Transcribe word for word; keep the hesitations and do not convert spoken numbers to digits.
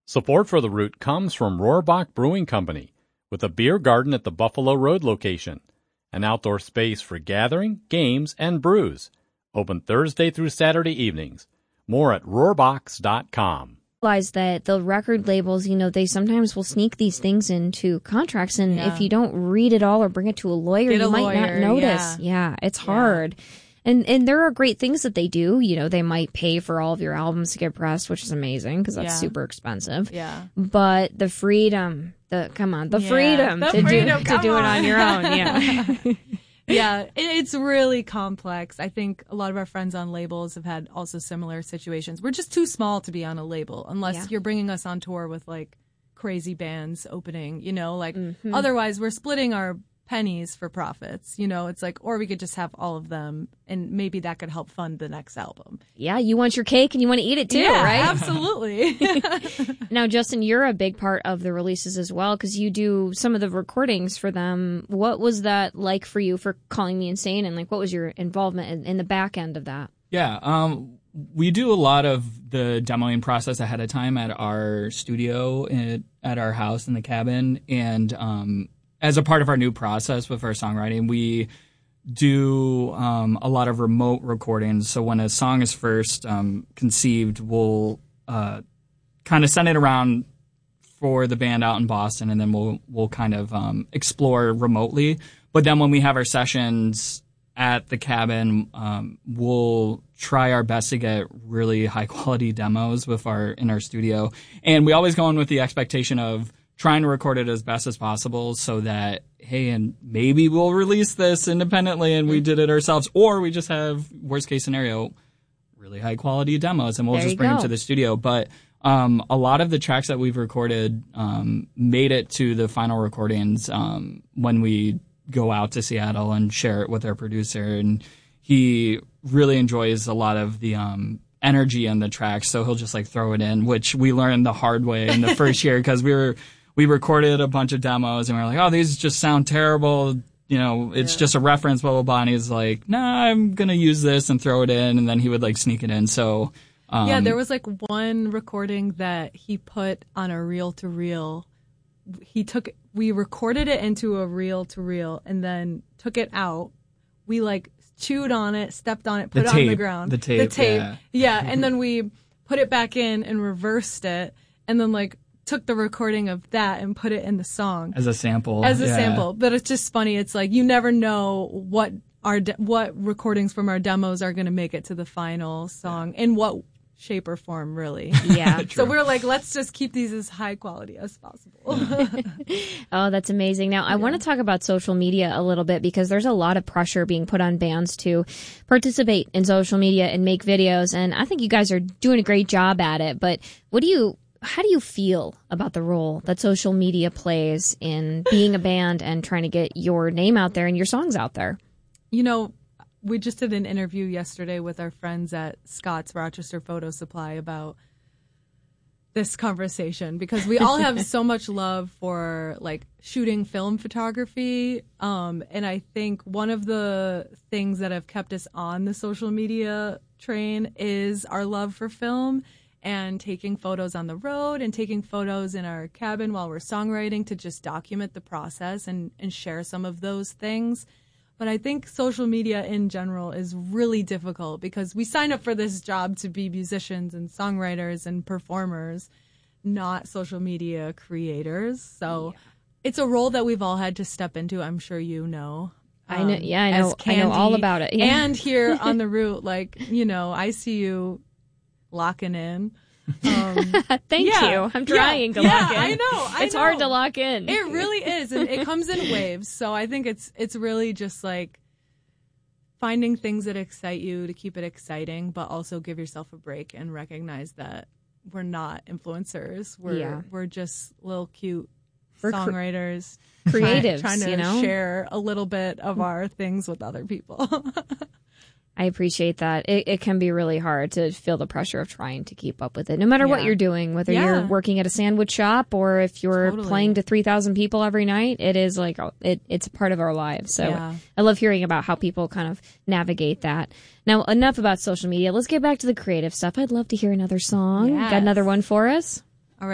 Support for The Root comes from Rohrbach Brewing Company, with a beer garden at the Buffalo Road location, an outdoor space for gathering, games, and brews. Open Thursday through Saturday evenings. More at rohrbachs dot com. Realize that the record labels, you know, they sometimes will sneak these things into contracts, and Yeah. if you don't read it all or bring it to a lawyer, Get a you might lawyer, not notice. yeah. Yeah, it's Yeah. hard. And and there are great things that they do. You know, they might pay for all of your albums to get pressed, which is amazing because that's Yeah. super expensive. Yeah. But the freedom, the come on, the Yeah. freedom The to freedom, do to come do it on on. your own. Yeah. Yeah, it, it's really complex. I think a lot of our friends on labels have had also similar situations. We're just too small to be on a label unless Yeah. you're bringing us on tour with like crazy bands opening, you know, like Mhm. otherwise we're splitting our pennies for profits, you know, it's like, or we could just have all of them and maybe that could help fund the next album. Yeah, you want your cake and you want to eat it too, yeah, right? Absolutely. Now, Justin, you're a big part of the releases as well because you do some of the recordings for them. What was that like for you for Calling Me Insane, and like what was your involvement in, in the back end of that? Yeah, um, we do a lot of the demoing process ahead of time at our studio at, at our house in the cabin, and um, as a part of our new process with our songwriting, we do um, a lot of remote recordings. So when a song is first um, conceived, we'll uh, kind of send it around for the band out in Boston, and then we'll we'll kind of um, explore remotely. But then when we have our sessions at the cabin, um, we'll try our best to get really high quality demos with our in our studio, and we always go in with the expectation of trying to record it as best as possible so that, hey, and maybe we'll release this independently and we did it ourselves, or we just have, worst case scenario, really high quality demos and we'll There just you bring go. them to the studio. But um, a lot of the tracks that we've recorded um, made it to the final recordings um, when we go out to Seattle and share it with our producer. And he really enjoys a lot of the um, energy in the tracks, so he'll just like throw it in, which we learned the hard way in the first year because we were we recorded a bunch of demos and we were like, oh, these just sound terrible. You know, it's Yeah. just a reference, blah, blah, blah. And he's like, nah, I'm going to use this and throw it in. And then he would like sneak it in. So, um, Yeah, there was like one recording that he put on a reel to reel. He took, we recorded it into a reel to reel and then took it out. We like chewed on it, stepped on it, put The it on the tape, ground. the tape, The tape. yeah. Yeah. And then we put it back in and reversed it and then like took the recording of that and put it in the song as a sample. as a yeah. sample. But it's just funny. It's like you never know what our de- what recordings from our demos are going to make it to the final song in what shape or form, really. Yeah. So we're like, let's just keep these as high quality as possible. Oh, that's amazing. Now, I want to talk about social media a little bit because there's a lot of pressure being put on bands to participate in social media and make videos. And I think you guys are doing a great job at it. But what do you, how do you feel about the role that social media plays in being a band and trying to get your name out there and your songs out there? You know, we just did an interview yesterday with our friends at Scott's Rochester Photo Supply about this conversation because we all have so much love for like shooting film photography. Um, and I think one of the things that have kept us on the social media train is our love for film and taking photos on the road and taking photos in our cabin while we're songwriting to just document the process and, and share some of those things. But I think social media in general is really difficult because we sign up for this job to be musicians and songwriters and performers, not social media creators. So yeah. It's a role that we've all had to step into. I'm sure you know. I know. Um, Yeah, I know. I know all about it. Yeah. And here on the route, like, you know, I see you locking in. Um, Thank yeah, you. I'm trying yeah, to yeah, lock in. I know. I it's know. hard to lock in. It really is, and it comes in waves. So I think it's it's really just like finding things that excite you to keep it exciting, but also give yourself a break and recognize that we're not influencers. We're Yeah. we're just little cute We're cr- songwriters, creatives, trying, trying to you know? share a little bit of our things with other people. I appreciate that. It, it can be really hard to feel the pressure of trying to keep up with it, no matter what Yeah. you're doing, whether Yeah. you're working at a sandwich shop or if you're Totally. playing to three thousand people every night. It is like, it, it's a part of our lives. So Yeah. I love hearing about how people kind of navigate that. Now, enough about social media. Let's get back to the creative stuff. I'd love to hear another song. Yes. Got another one for us?